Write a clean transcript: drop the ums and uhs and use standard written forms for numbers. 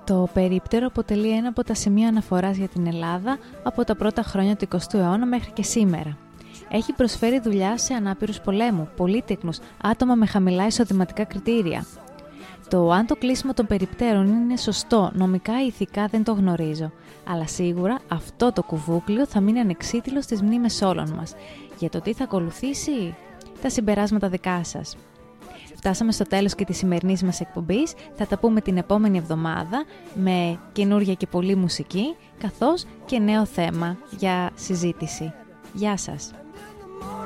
Το περίπτερο αποτελεί ένα από τα σημεία αναφοράς για την Ελλάδα από τα πρώτα χρόνια του 20ου αιώνα μέχρι και σήμερα. Έχει προσφέρει δουλειά σε ανάπηρους πολέμου, πολύτεκνους, άτομα με χαμηλά εισοδηματικά κριτήρια. Το αν το κλείσιμο των περιπτέρων είναι σωστό, νομικά ή ηθικά δεν το γνωρίζω. Αλλά σίγουρα αυτό το κουβούκλιο θα μείνει ανεξίτηλο στις μνήμες όλων μας. Για το τι θα ακολουθήσει, τα συμπεράσματα δικά σας. Φτάσαμε στο τέλος και της σημερινής μας εκπομπής. Θα τα πούμε την επόμενη εβδομάδα με καινούργια και πολλή μουσική, καθώς και νέο θέμα για συζήτηση. Γεια σας!